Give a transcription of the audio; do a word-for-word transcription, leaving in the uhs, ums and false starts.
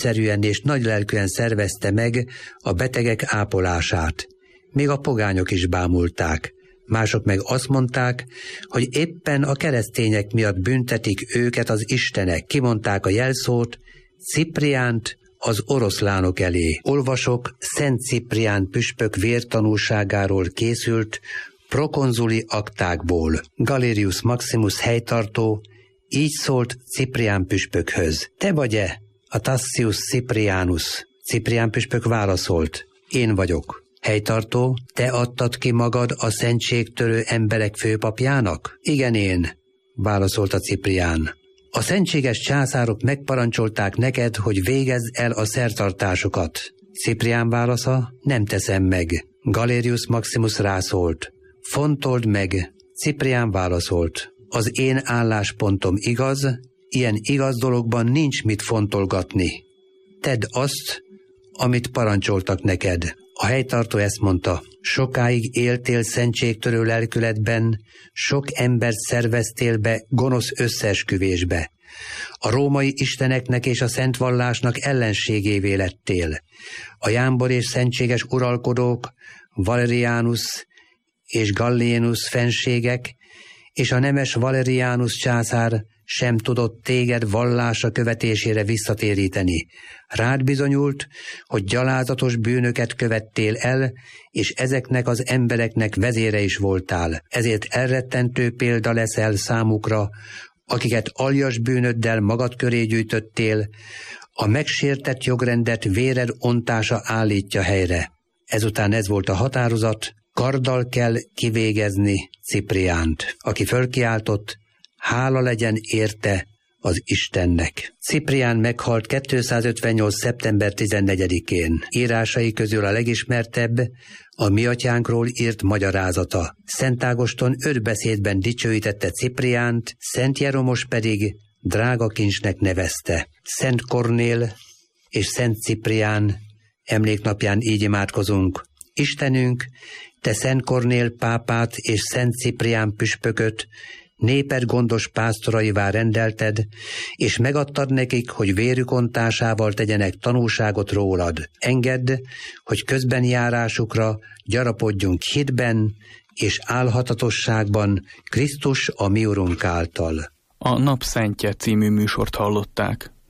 nagyszerűen és nagylelkűen szervezte meg a betegek ápolását. Még a pogányok is bámulták. Mások meg azt mondták, hogy éppen a keresztények miatt büntetik őket az istenek. Kimondták a jelszót, Cipriánt az oroszlánok elé. Olvasok Szent Ciprián püspök vértanúságáról készült prokonzuli aktákból. Galerius Maximus helytartó így szólt Ciprián püspökhöz. Te vagy-e a Tassius Ciprianus? Ciprián püspök válaszolt. Én vagyok. Helytartó, te adtad ki magad a szentségtörő emberek főpapjának? Igen, én, válaszolta Ciprián. A szentséges császárok megparancsolták neked, hogy végezd el a szertartásokat. Ciprián válasza, nem teszem meg. Galerius Maximus rászólt. Fontold meg. Ciprián válaszolt. Az én álláspontom igaz, ilyen igaz dologban nincs mit fontolgatni. Tedd azt, amit parancsoltak neked. A helytartó ezt mondta, sokáig éltél szentségtörő lelkületben, sok embert szerveztél be gonosz összeesküvésbe. A római isteneknek és a szent vallásnak ellenségévé lettél. A jámbor és szentséges uralkodók, Valerianus és Gallienus fenségek, és a nemes Valerianus császár sem tudott téged vallása követésére visszatéríteni. Rád bizonyult, hogy gyalázatos bűnöket követtél el, és ezeknek az embereknek vezére is voltál. Ezért elrettentő példa leszel számukra, akiket aljas bűnöddel magad köré gyűjtöttél, a megsértett jogrendet véred ontása állítja helyre. Ezután ez volt a határozat, karddal kell kivégezni Cipriánt, aki fölkiáltott, hála legyen érte az Istennek. Ciprián meghalt kétszázötvennyolc. szeptember tizennegyedikén. Írásai közül a legismertebb a mi atyánkról írt magyarázata. Szent Ágoston öt beszédben dicsőítette Cipriánt, Szent Jeromos pedig drága kincsnek nevezte. Szent Kornél és Szent Ciprián emléknapján így imádkozunk. Istenünk, te Szent Kornél pápát és Szent Ciprián püspököt néped gondos pásztoraivá rendelted, és megadtad nekik, hogy vérük ontásával tegyenek tanúságot rólad. Engedd, hogy közben járásukra gyarapodjunk hitben és álhatatosságban Krisztus a mi Urunk által. A Napszentje című műsort hallották.